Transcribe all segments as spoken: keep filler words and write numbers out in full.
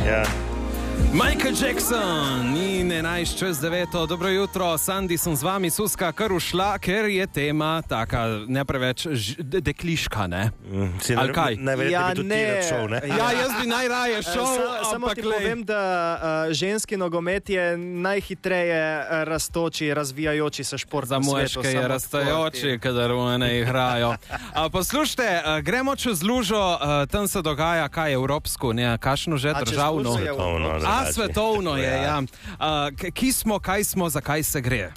Ja. Michael Jackson in enajst čez deveto. Dobro jutro, Sandi sem z vami, Suska kar ušla, ker je tema taka ne preveč ž- dekliška, ne? Mm, Ali kaj? Najverjetneje Ja, bi tudi ne. ti rad šel, ne? Ja, jaz bi najraje šel, Sa, samo ampak ti lej. povem, da uh, ženski nogomet je najhitreje uh, rastoči, razvijajoči se šport Za na svetu. moške je samo rastajoči, kadar one igrajo. A, poslušajte, a, gremo čez lužo, a, tam se dogaja, kaj je evropsko, ne, kakšno že A, čez državno. lužo je Svetovno, A, drugače. svetovno je, Ja. ja. A, k- ki smo, kaj smo, zakaj se gre?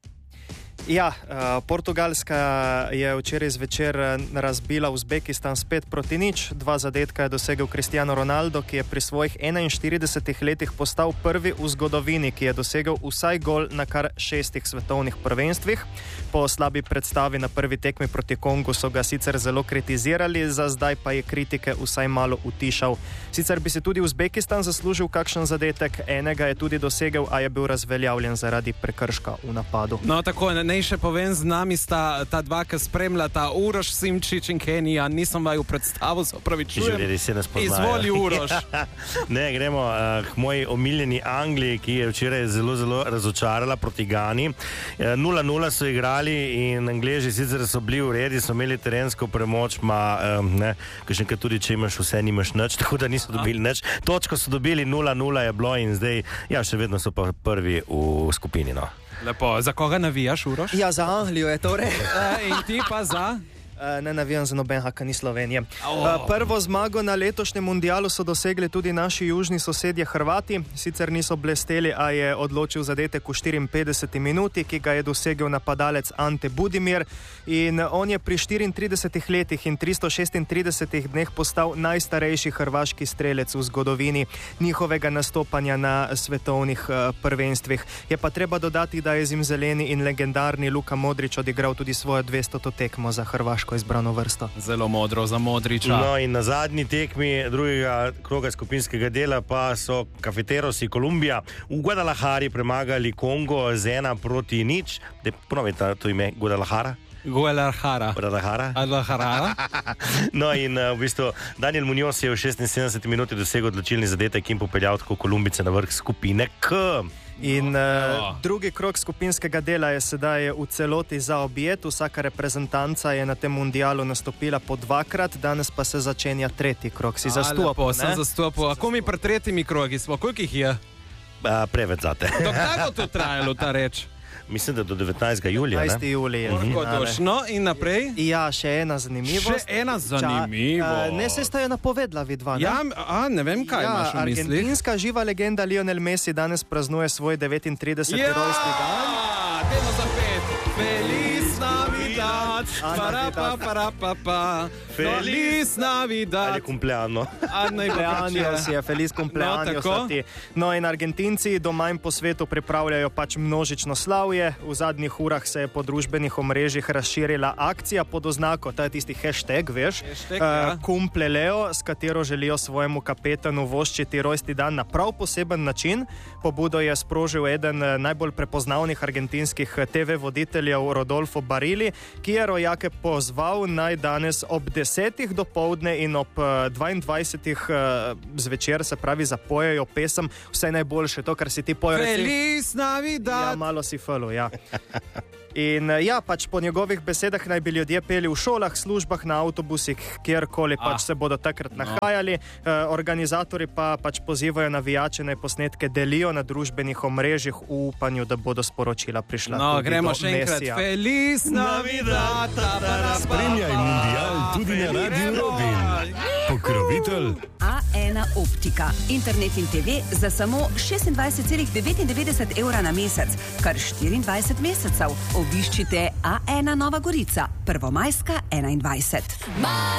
Ja, uh, Portugalska je včeraj zvečer eh, razbila Uzbekistan spet proti nič. Dva zadetka je dosegel Cristiano Ronaldo, ki je pri svojih enainštiridesetih letih postal prvi v zgodovini, ki je dosegel vsaj gol na kar šestih svetovnih prvenstvih. Po slabi predstavi na prvi tekmi proti Kongu so ga sicer zelo kritizirali, za zdaj pa je kritike vsaj malo utišal. Sicer bi si tudi Uzbekistan zaslužil kakšen zadetek, enega je tudi dosegel, a je bil razveljavljen zaradi prekrška v napadu. No, tako, ne, ne še povem, z nami sta ta dva, ki spremljata, Uroš Simčič in Kenija. Nisem vaju predstavil, se opravičujem. Živeli se nas poznajo. Izvoli, Uroš. Ne, gremo uh, k moji omiljeni Angliji, ki je včeraj zelo, zelo razočarala proti Gani. Uh, nula nula so igrali in Angleži sicer so bili v redi, so imeli terensko premoč, ma, um, ne, še enkrat tudi, če imaš vse, nimaš nič, tako da niso dobili nič. Točko so dobili, nula nula je bilo in zdaj, ja, še vedno so pa prvi v skupini, no. Lepo, za koga navijaš, Uroš? Ja, za Anglijo je torej. E, in ti pa za? Uh, ne navijam za nobenega, ki ni Slovenije. Oh. Uh, prvo zmago na letošnjem mundialu so dosegli tudi naši južni sosedje Hrvati. Sicer niso blesteli, a je odločil zadetek v štiriinpetdeseti minuti, ki ga je dosegel napadalec Ante Budimir. In on je pri štiriintridesetih letih in tristo šestintridesetih dneh postal najstarejši hrvaški strelec v zgodovini njihovega nastopanja na svetovnih uh, prvenstvih. Je pa treba dodati, da je zimzeleni in legendarni Luka Modrić odigral tudi svojo dvestoto tekmo za Hrvaško izbrano vrsto. Zelo modro za Modriča. No in na zadnji tekmi drugega kroga skupinskega dela pa so Cafeteros in Kolumbija v Guadalajari premagali Kongo z ena proti nič. De, ponovite to ime, Guadalajara? Guadalajara. Guadalajara? Guadalajara. No in uh, v bistvu Daniel Munoz je v šestinsedemdeseti minuti dosegel odločilni zadetek in popeljal tako Kolumbice na vrh skupine K. In Oh. uh, drugi krog skupinskega dela je sedaj v celoti zaobjet. Vsaka reprezentanca je na tem mundialu nastopila po dvakrat, danes pa se začenja tretji krog. Si zastopal, Sem zastopal. Ako mi pred tretjimi krogi smo? Koliko jih je? Uh, preveč zate. Dokaj bo to trajalo, ta reč? Mislim, da do devetnajstega julija. enajsti julij je. Ko finale. došno in naprej? Ja, še ena zanimivost. Še ena zanimivost. Ča, uh, ne se sta jo napovedala vidva, ne? Ja, a, ne vem, kaj ja, imaš v mislih. argentinska živa legenda Lionel Messi danes praznuje svoj devetintrideseti Ja, rojstni dan. dajmo zapet. Feliz Navidad. Para pa para pa pa. Feliz Navidad. Ali kumpleano. A naj Cumpleaños je, feliz cumpleaños No, tako. a ti. No in Argentinci doma in po svetu pripravljajo pač množično slavje. V zadnjih urah se je po družbenih omrežjih razširila akcija pod oznako, to je tisti hashtag, veš, Hashtag, ja. Cumpleleo, s katero želijo svojemu kapetanu voščiti rojstni dan na prav poseben način. Pobudo je sprožil eden eh, najbolj prepoznavnih argentinskih te ve voditeljev Rodolfo Barili, ki je rojake pozval naj danes ob desetih dopoldne in ob eh, dvaindvajsetih eh, zvečer, se pravi, zapojejo pesem Vse najboljše, to, kar si ti poje. Feliz Ja, Navidad. malo si falo, ja. In eh, ja, pač po njegovih besedah naj bi ljudje peli v šolah, službah, na avtobusih, kjerkoli Ah. pač se bodo takrat nahajali. E, organizatori pa pač pozivajo navijače naj posnetke delijo na družbenih omrežjih v upanju, da bodo sporočila prišla. No, tudi gremo do še enkrat. Messija. Feliz Navidad. Spremljaj mundial tudi na Radiu Robin. Pokrovitelj A ena optika. Internet in te ve za samo šestindvajset celih devetindevetdeset evra na mesec, kar štiriindvajset mesecev. Obiščite A ena Nova Gorica, Prvomajska enaindvajset.